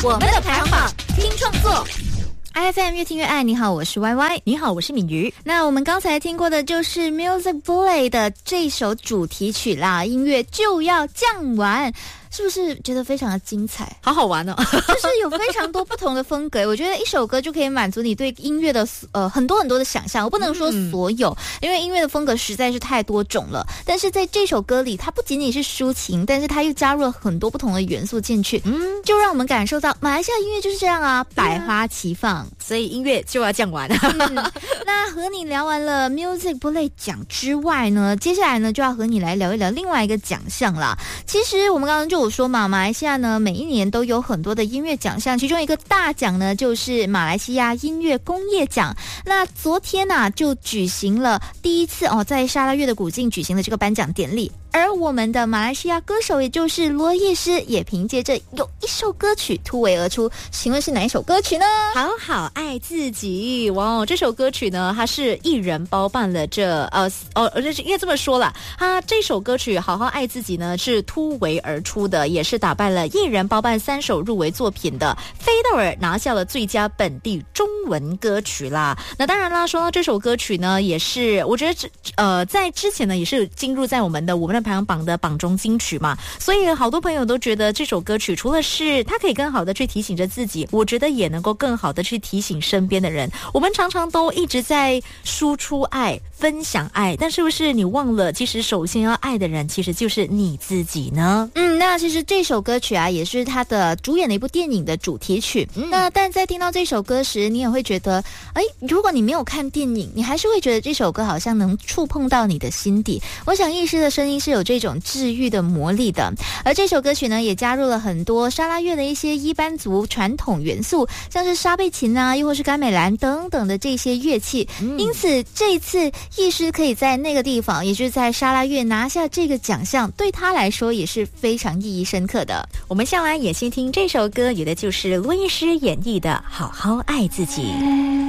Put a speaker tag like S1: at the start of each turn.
S1: 我们的排行榜，听创作。IFM 越听越爱，你好，我是 YY，
S2: 你好，我是敏瑜。
S1: 那我们刚才听过的就是 Music Bullet 的这首主题曲啦，音乐就要降完。是不是觉得非常的精彩？
S2: 好好玩哦，
S1: 就是有非常多不同的风格。我觉得一首歌就可以满足你对音乐的很多的想象。我不能说所有，因为音乐的风格实在是太多种了。但是在这首歌里，它不仅仅是抒情，但是它又加入了很多不同的元素进去，就让我们感受到马来西亚音乐就是这样啊，百花齐放，
S2: 所以音乐就要降完。
S1: 那和你聊完了 Music Bullet 奖之外呢，接下来呢就要和你来聊一聊另外一个奖项啦。其实我们刚刚就有说嘛，马来西亚呢每一年都有很多的音乐奖项，其中一个大奖呢就是马来西亚音乐工业奖。那昨天啊就举行了第一次在沙拉越的古晋举行了这个颁奖典礼。而我们的马来西亚歌手，也就是罗艺诗，也凭借着有一首歌曲突围而出。请问是哪一首歌曲呢？
S2: 好好爱自己。哇，这首歌曲呢，它是艺人包办了应该这么说啦，它这首歌曲好好爱自己呢是突围而出的，也是打败了艺人包办3首入围作品的菲道尔，拿下了最佳本地中文歌曲啦。那当然啦，说到这首歌曲呢，也是我觉得在之前呢也是进入在我们的排行榜的榜中金曲嘛，所以好多朋友都觉得这首歌曲除了是它可以更好的去提醒着自己，我觉得也能够更好的去提醒身边的人。我们常常都一直在输出爱，分享爱，但是不是你忘了其实首先要爱的人其实就是你自己呢？
S1: 那其实这首歌曲啊也是他的主演的一部电影的主题曲。那但在听到这首歌时，你也会觉得如果你没有看电影，你还是会觉得这首歌好像能触碰到你的心底。我想艺诗的声音是有这种治愈的魔力的。而这首歌曲呢也加入了很多沙拉越的一些伊班族传统元素，像是沙贝琴啊又或是甘美兰等等的这些乐器。因此这一次艺诗可以在那个地方，也就是在沙拉越拿下这个奖项，对他来说也是非常意义深刻的。
S2: 我们下来也先听这首歌，有的就是罗艺诗演绎的好好爱自己。